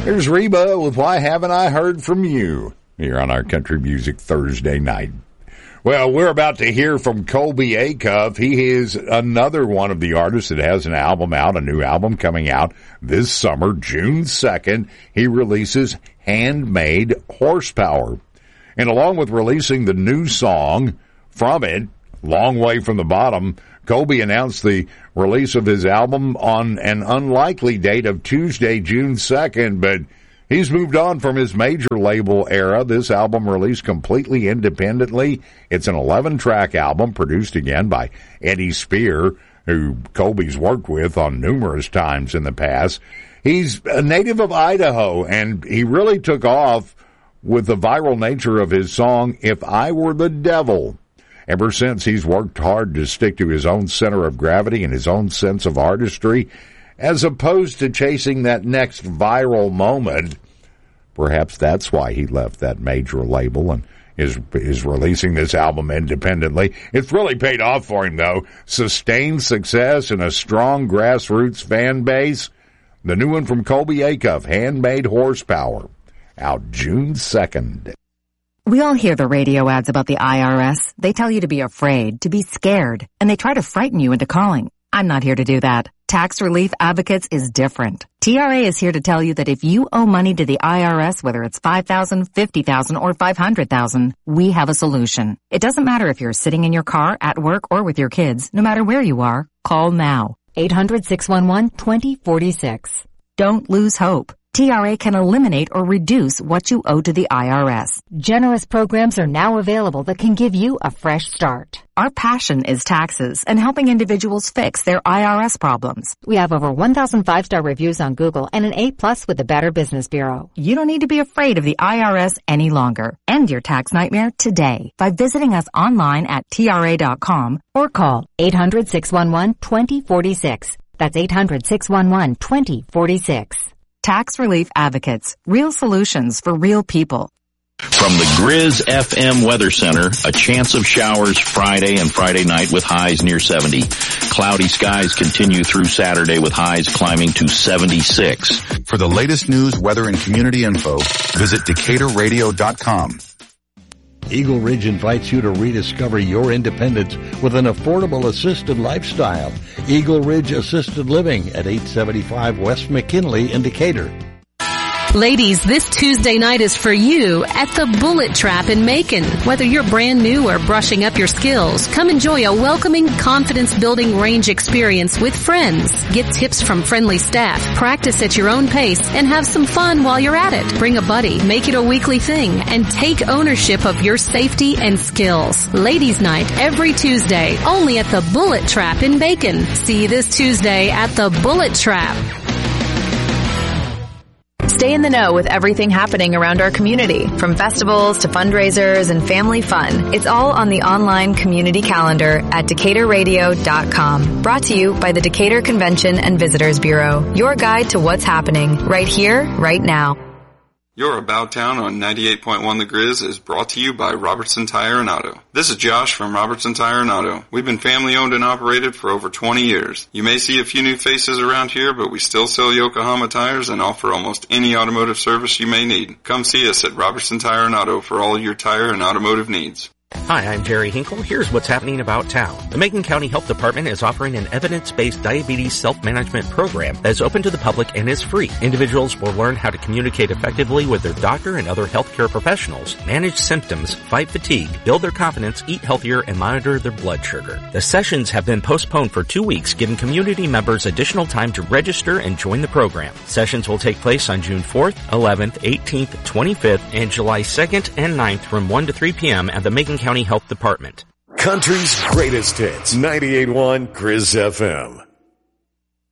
Here's Reba with Why Haven't I Heard From You here on our Country Music Thursday night. Well, we're about to hear from Colby Acuff. He is another one of the artists that has an album out, a new album coming out this summer, June 2nd. He releases Handmade Horsepower. And along with releasing the new song from it, Long Way from the Bottom, Colby announced the release of his album on an unlikely date of Tuesday, June 2nd, but he's moved on from his major label era. This album released completely independently. It's an 11-track album produced again by Eddie Spear, who Colby's worked with on numerous times in the past. He's a native of Idaho, and he really took off with the viral nature of his song, If I Were the Devil. Ever since, he's worked hard to stick to his own center of gravity and his own sense of artistry, as opposed to chasing that next viral moment. Perhaps that's why he left that major label and is releasing this album independently. It's really paid off for him, though. Sustained success and a strong grassroots fan base. The new one from Colby Acuff, Handmade Horsepower, out June 2nd. We all hear the radio ads about the IRS. They tell you to be afraid, to be scared, and they try to frighten you into calling. I'm not here to do that. Tax Relief Advocates is different. TRA is here to tell you that if you owe money to the IRS, whether it's $5,000, $50,000, or $500,000, we have a solution. It doesn't matter if you're sitting in your car, at work, or with your kids. No matter where you are, call now. 800-611-2046. Don't lose hope. TRA can eliminate or reduce what you owe to the IRS. Generous programs are now available that can give you a fresh start. Our passion is taxes and helping individuals fix their IRS problems. We have over 1,000 5-star reviews on Google and an A+ with the Better Business Bureau. You don't need to be afraid of the IRS any longer. End your tax nightmare today by visiting us online at TRA.com or call 800-611-2046. That's 800-611-2046. Tax Relief Advocates. Real solutions for real people. From the Grizz FM Weather Center, a chance of showers Friday and Friday night with highs near 70. Cloudy skies continue through Saturday with highs climbing to 76. For the latest news, weather, and community info, visit DecaturRadio.com. Eagle Ridge invites you to rediscover your independence with an affordable assisted lifestyle. Eagle Ridge Assisted Living at 875 West McKinley in Decatur. Ladies, this Tuesday night is for you at the Bullet Trap in Macon. Whether you're brand new or brushing up your skills, come enjoy a welcoming, confidence-building range experience with friends. Get tips from friendly staff, practice at your own pace, and have some fun while you're at it. Bring a buddy, make it a weekly thing, and take ownership of your safety and skills. Ladies' Night every Tuesday, only at the Bullet Trap in Macon. See you this Tuesday at the Bullet Trap. Stay in the know with everything happening around our community, from festivals to fundraisers and family fun. It's all on the online community calendar at DecaturRadio.com. Brought to you by the Decatur Convention and Visitors Bureau. Your guide to what's happening right here, right now. Your About Town on 98.1 The Grizz is brought to you by Robertson Tire and Auto. This is Josh from Robertson Tire and Auto. We've been family owned and operated for over 20 years. You may see a few new faces around here, but we still sell Yokohama tires and offer almost any automotive service you may need. Come see us at Robertson Tire and Auto for all your tire and automotive needs. Hi, I'm Jerry Hinkle. Here's what's happening about town. The Macon County Health Department is offering an evidence-based diabetes self-management program that is open to the public and is free. Individuals will learn how to communicate effectively with their doctor and other healthcare professionals, manage symptoms, fight fatigue, build their confidence, eat healthier, and monitor their blood sugar. The sessions have been postponed for 2 weeks, giving community members additional time to register and join the program. Sessions will take place on June 4th, 11th, 18th, 25th, and July 2nd and 9th from 1 to 3 p.m. at the Macon County Health Department. Country's greatest hits, 98.1 Grizz FM.